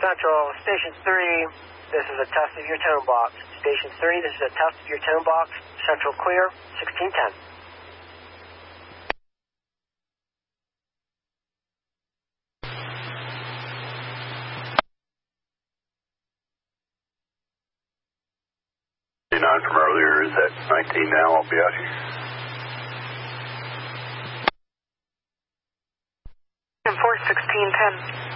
Central, Station 3, this is a test of your tone box. Station 3, this is a test of your tone box. Central clear, 1610. From earlier is at 19 now. I'll be out here. 41610.